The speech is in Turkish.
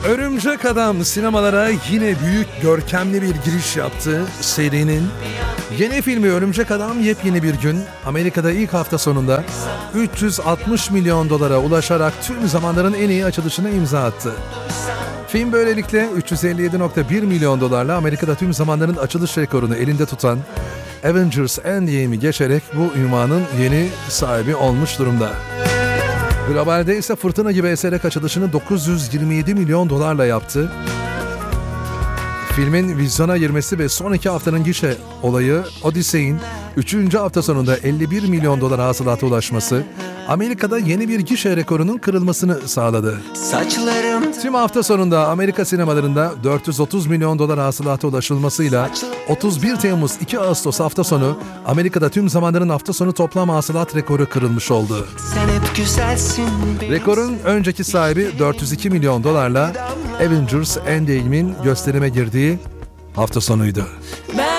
Örümcek Adam sinemalara yine büyük görkemli bir giriş yaptı. Serinin yeni filmi Örümcek Adam Yepyeni Bir Gün Amerika'da ilk hafta sonunda 360 milyon dolara ulaşarak tüm zamanların en iyi açılışına imza attı. Film böylelikle 357.1 milyon dolarla Amerika'da tüm zamanların açılış rekorunu elinde tutan Avengers Endgame'i geçerek bu ünvanın yeni sahibi olmuş durumda. Globalde ise fırtına gibi eserek açılışını 927 milyon dolarla yaptı. Filmin vizyona girmesi ve son 2 haftanın gişe olayı Odyssey'in 3. hafta sonunda 51 milyon dolar hasılata ulaşması Amerika'da yeni bir gişe rekorunun kırılmasını sağladı. Tüm hafta sonunda Amerika sinemalarında 430 milyon dolar hasılata ulaşılmasıyla 31 Temmuz 2 Ağustos hafta sonu Amerika'da tüm zamanların hafta sonu toplam hasılat rekoru kırılmış oldu. Rekorun önceki sahibi 402 milyon dolarla Avengers Endgame'in gösterime girdiği hafta sonuydu.